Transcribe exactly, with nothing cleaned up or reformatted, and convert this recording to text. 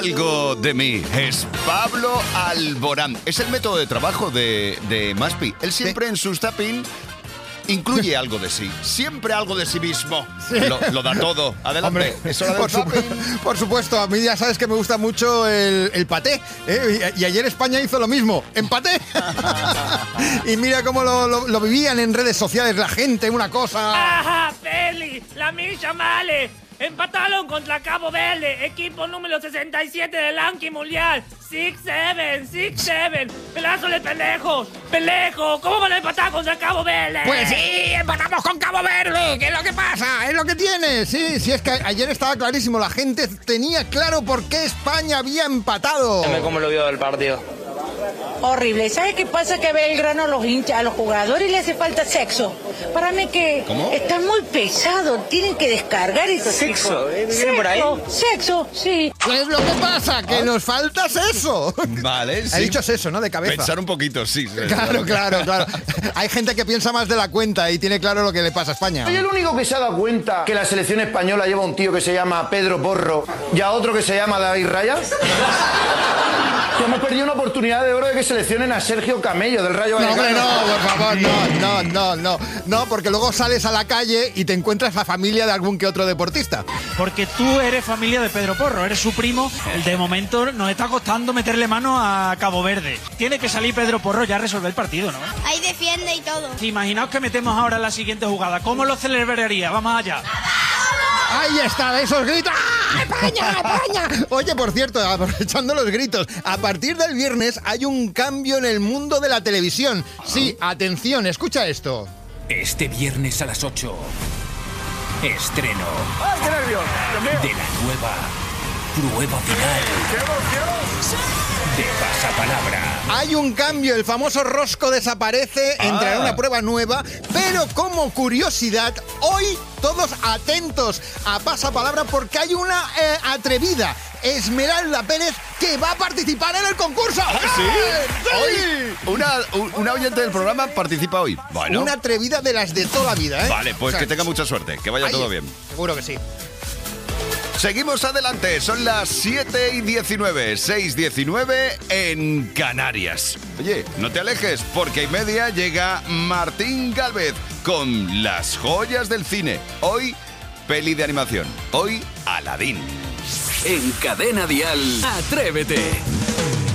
algo de mí. Es Pablo Alborán. Es el método de trabajo de, de Maspi. Él siempre en sus tapping incluye algo de sí. Siempre algo de sí mismo. Sí. Lo, lo da todo. Adelante. Hombre, ¿Es hora del por, su, por supuesto, a mí ya sabes que me gusta mucho el, el paté. ¿eh? Y, y ayer España hizo lo mismo. ¡Empaté! Y mira cómo lo, lo, lo vivían en redes sociales la gente, una cosa... ¡Ajá, Feli! ¡La milla male! Empataron contra Cabo Verde, equipo número sesenta y siete del ranking mundial. seis siete, seis siete. Pedazo de pendejos. Pendejo, ¿cómo van a empatar contra Cabo Verde? Pues sí, empatamos con Cabo Verde. ¿Qué es lo que pasa? Es lo que tiene. Sí, sí, es que ayer estaba clarísimo. La gente tenía claro por qué España había empatado. Dime cómo lo vio del partido. Horrible. ¿Sabes qué pasa? Que a Belgrano, a los hinchas, a los jugadores le hace falta sexo. Para mí que ¿Cómo? Están muy pesados. Tienen que descargar estos ¿Sexo? chicos. ¿Viene por ahí? Sexo, sí. ¿Qué es lo que pasa? Que nos falta eso. Vale, sí. Ha dicho eso, ¿no? De cabeza. Pensar un poquito, sí. Claro, claro, claro. Hay gente que piensa más de la cuenta y tiene claro lo que le pasa a España. ¿Soy el único que se ha dado cuenta que la selección española lleva un tío que se llama Pedro Porro y a otro que se llama David Raya? Que hemos perdido una oportunidad de oro de que seleccionen a Sergio Camello del Rayo No, Vallecano. hombre, no, por favor, no, no, no, no. No, porque luego sales a la calle y te encuentras la familia de algún que otro deportista. Porque tú eres familia de Pedro Porro, eres su primo. De momento nos está costando meterle mano a Cabo Verde. Tiene que salir Pedro Porro ya a resolver el partido, ¿no? Ahí defiende y todo. Imaginaos que metemos ahora la siguiente jugada. ¿Cómo lo celebraría? Vamos allá. Ahí está, esos gritos. ¡Ah, España, España! Oye, por cierto, aprovechando los gritos, a partir del viernes hay un cambio en el mundo de la televisión. Sí, atención, escucha esto. Este viernes a las ocho, estreno ¡Ay, qué nervios! de la nueva prueba final ¡Qué emoción! de Pasapalabra. Hay un cambio, el famoso rosco desaparece, Ah. entrará una prueba nueva, pero como curiosidad, hoy todos atentos a Pasapalabra porque hay una eh, atrevida, Esmeralda Pérez, que va a participar en el concurso. ¿Ah, sí? ¡Sí! Hoy, una, un- una oyente del programa participa hoy. Bueno, Una atrevida de las de toda la vida, ¿eh? vale, pues O sea, que tenga mucha suerte, que vaya ahí todo es. bien. Seguro que sí. Seguimos adelante, son las siete y diecinueve, seis diecinueve en Canarias. Oye, no te alejes, porque y media llega Martín Gálvez con las joyas del cine. Hoy, peli de animación. Hoy, Aladín. En Cadena Dial, Atrévete.